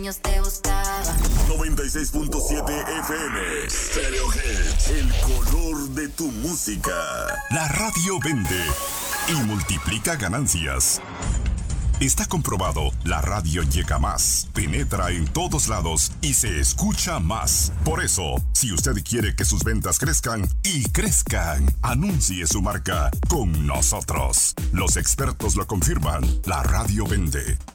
años te buscaba. 96.7 FM Stereo Hits, el color de tu música. La radio vende y multiplica ganancias. Está comprobado, la radio llega más, penetra en todos lados y se escucha más. Por eso, si usted quiere que sus ventas crezcan y crezcan, anuncie su marca con nosotros. Los expertos lo confirman, la radio vende.